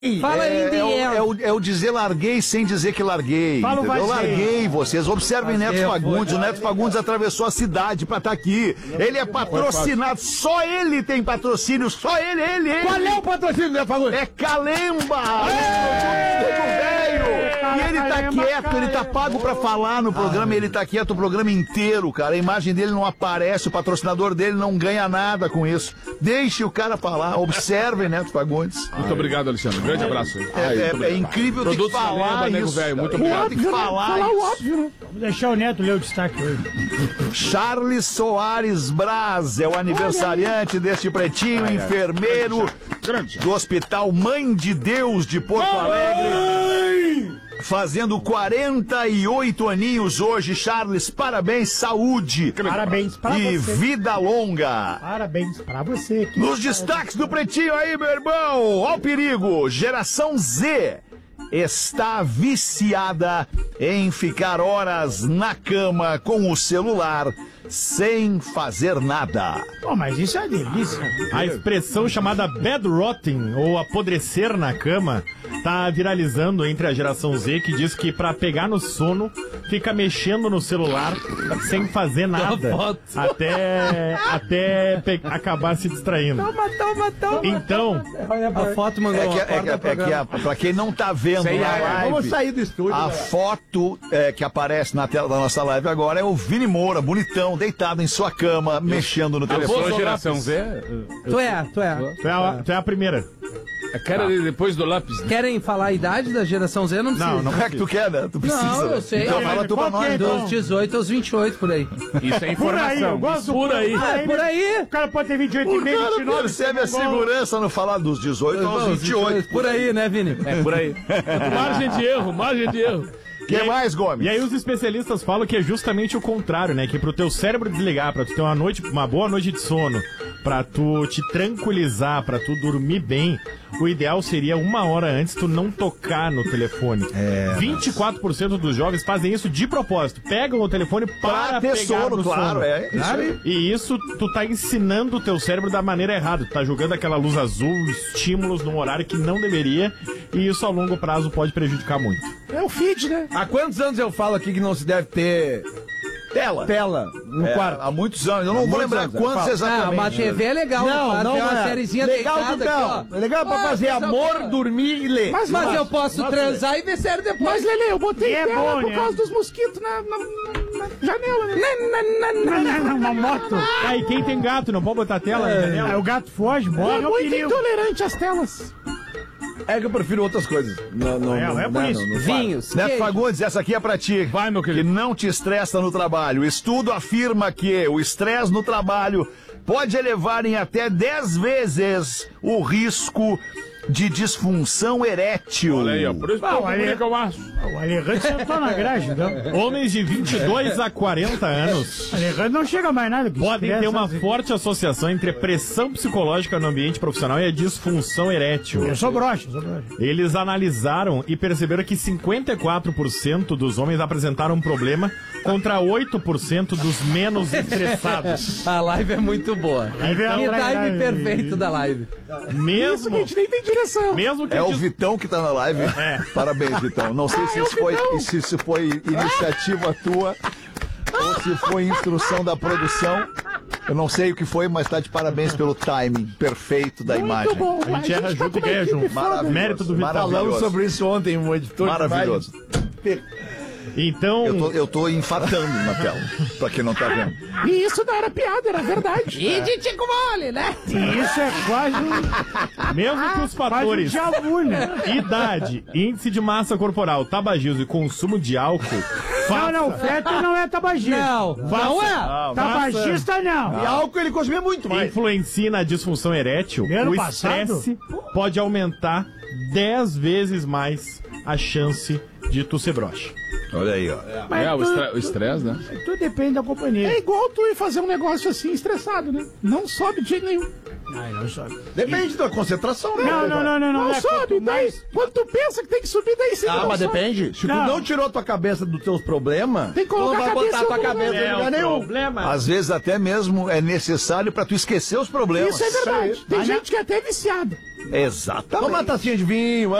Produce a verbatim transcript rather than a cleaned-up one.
Fala é, aí, é, o, é, o, é o dizer larguei sem dizer que larguei. Fala, eu larguei vocês. Observem Neto Fagundes. O Neto Fagundes atravessou a cidade pra estar aqui. Ele é patrocinado. Só ele tem patrocínio. Só ele, ele, ele. Qual é o patrocínio do Neto Fagundes? É Calemba. velho. E ele tá quieto, ele tá pago pra falar no programa. Ele tá quieto o programa inteiro, cara. A imagem dele não aparece. O patrocinador dele não ganha nada com isso. Deixe o cara falar. Observem, Neto Fagundes. Muito obrigado, Alexandre. Grande abraço. É, é, é incrível ter que falar Nego isso. Velho, muito obrigado. Tem que falar, falar isso. o óbvio, né? Vamos deixar o Neto ler o destaque hoje. Charles Soares Braz é o aniversariante deste pretinho, enfermeiro do Hospital Mãe de Deus de Porto Alegre. Fazendo quarenta e oito aninhos hoje. Charles, parabéns, saúde. Parabéns pra e você. vida longa. Parabéns pra você. Que Nos destaques do pretinho aí, meu irmão. Ó o perigo. Geração Z está viciada em ficar horas na cama com o celular sem fazer nada. Pô, mas isso é delícia. A expressão chamada bedrotting, ou apodrecer na cama, tá viralizando entre a geração Z, que diz que pra pegar no sono, fica mexendo no celular sem fazer nada, até, até pe- acabar se distraindo. Toma, toma, toma. Então, A foto mandou É uma que, é que, corda é que a, pra quem não tá vendo Sei, na é, live, Vamos sair do estúdio. a né? foto é, que aparece na tela da nossa live agora é o Vini Moura, bonitão, deitado em sua cama, mexendo no Eu telefone. sou geração Z. Tu é, tu é. tu é a, tu é a primeira. A cara dele depois do lápis. Querem falar a idade da geração Z? Não precisa. Não, não Como é que tu quer, né? Tu precisa. Não, eu né? sei. Então fala tu pra Qual que é, nós. então? Dos dezoito aos vinte e oito, por aí. Isso é Por aí, eu informação. gosto Por aí. Ah, É, por aí. O cara pode ter vinte e oito e O meio, cara vinte e nove. percebe a segurança no falar dos dezoito aos Não, vinte e oito. Por aí, né, Vini? É, por aí. Margem de erro, margem de erro. O que mais, Gomes? E aí os especialistas falam que é justamente o contrário, né? Que pro teu cérebro desligar, pra tu ter uma noite, uma boa noite de sono, pra tu te tranquilizar, pra tu dormir bem, o ideal seria uma hora antes tu não tocar no telefone. É, vinte e quatro por cento dos jovens fazem isso de propósito. Pegam o telefone para Pra ter pegar sono, no claro, sono. é. Isso aí. E isso tu tá ensinando o teu cérebro da maneira errada. Tu tá jogando aquela luz azul, estímulos num horário que não deveria, e isso a longo prazo pode prejudicar muito. É o feed, né? Há quantos anos eu falo aqui que não se deve ter Tela. tela no É, quarto? há muitos anos. Eu não Há vou muitos lembrar anos, quantos fala. Ah, exatamente. uma T V é legal. Não, cara, não tem uma é. sériezinha Legal deitada do não. aqui, ó. É legal pra Ah, fazer coisa amor, boa. dormir e ler. Mas, mas eu posso transar e ver série depois. Mas, Lele, eu botei E é tela bom, por né? causa dos mosquitos na, na, na janela, né? Não, não, não, não. Uma moto. Ah, e quem tem gato não pode botar tela na janela? Aí o gato foge, bora. É muito intolerante às telas. É que eu prefiro outras coisas. Não, não, É, não, é por não, isso. não, não Vinhos. Neto queijo. Fagundes, essa aqui é pra ti. Vai, meu Que querido. não te estressa no trabalho. Estudo afirma que o estresse no trabalho pode elevar em até dez vezes o risco de disfunção erétil. Olha aí, ó. Por isso que Ah, eu olha aí. comunico o maço. O Alejandro sentou na grade, então. Homens de vinte e dois a quarenta anos O Alejandro não chega mais nada. que podem estresse, ter uma assim. forte associação entre pressão psicológica no ambiente profissional e a disfunção erétil. Eu sou broxa, eu sou broxa. Eles analisaram e perceberam que cinquenta e quatro por cento dos homens apresentaram um problema contra oito por cento dos menos estressados. A live é muito boa. Aí vem a Que trairagem. time perfeito da live. Mesmo, A gente nem tem direção. mesmo que É a o dis- Vitão que tá na live. Parabéns, Vitão. Não sei se é o isso foi, Vitão. se isso foi iniciativa tua ou se foi instrução da produção. Eu não sei o que foi, mas tá de parabéns pelo timing perfeito da imagem. Muito bom. a gente erra tá junto com e uma ganha equipe junto. foda. Maravilhoso. Mérito do Vital. Maravilhoso. Falamos sobre isso ontem, um editor de Maravilhoso. imagem. Então, Eu tô, eu tô enfatando na tela, pra quem não tá vendo. E isso não era piada, era verdade. E de Tico Mole, né? E isso é quase um, mesmo que os quase um fatores javu, né? idade, índice de massa corporal, tabagismo e consumo de álcool Não, faça- não, o Fetter não é tabagista. Não, não é. Tabagista não. E álcool ele consumia muito mais. influencia na disfunção erétil, E ano o passado? estresse pode aumentar dez vezes mais a chance de tu ser broxa. Olha aí, ó. Mas É, o tu- estre- o estresse, né? Tudo depende da companhia. É igual tu ir fazer um negócio assim, estressado, né? Não sobe de jeito nenhum. Ai, não sobe. Depende da concentração, né? Não, não, não, não. Não, Não é sobe, quanto mais... Quando tu pensa que tem que subir, daí sim. Ah, não mas sobe. depende. Se tu Não. não tirou tua cabeça dos teus problemas, Tem que tu não colocar vai a cabeça botar tua em algum cabeça lugar. em lugar nenhum. problema. Às vezes até mesmo é necessário pra tu esquecer os problemas. Isso é verdade. Tem Mas gente que é até viciada. Exatamente. Toma uma tacinha de vinho,